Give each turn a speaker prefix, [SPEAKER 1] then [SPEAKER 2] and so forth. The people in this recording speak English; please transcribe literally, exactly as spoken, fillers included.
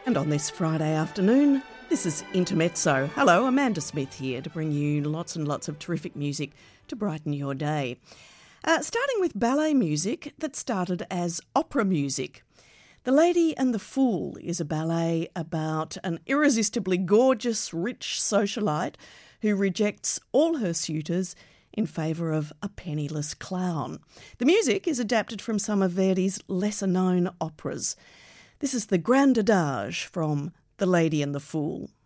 [SPEAKER 1] And on this Friday afternoon, this is Intermezzo. Hello, Amanda Smith here to bring you lots and lots of terrific music to brighten your day. Uh, starting with ballet music that started as opera music. The Lady and the Fool is a ballet about an irresistibly gorgeous, rich socialite who rejects all her suitors in favour of a penniless clown. The music is adapted from some of Verdi's lesser-known operas. This is the Grand Adage from The Lady and the Fool.